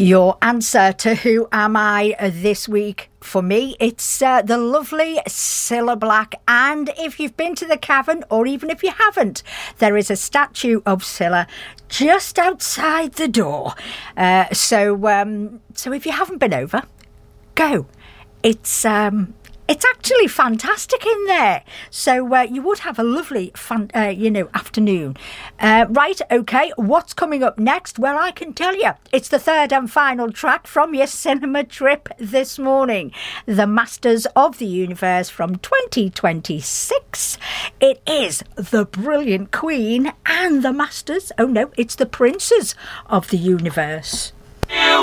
Your answer to Who Am I this week? For me, it's the lovely Cilla Black. And if you've been to the Cavern, or even if you haven't, there is a statue of Cilla just outside the door. So if you haven't been over, go. It's actually fantastic in there. So you would have a lovely, afternoon. Right, OK, what's coming up next? Well, I can tell you. It's the third and final track from your cinema trip this morning. The Masters of the Universe from 2026. It is the brilliant Queen and the Masters. Oh, no, it's the Princes of the Universe.